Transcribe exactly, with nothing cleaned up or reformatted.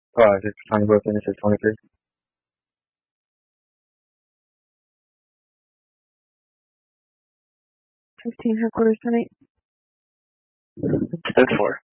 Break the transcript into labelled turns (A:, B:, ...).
A: Oh, is it twenty-four finishes twenty-three?
B: Fifteen headquarters tonight.
C: Stood for.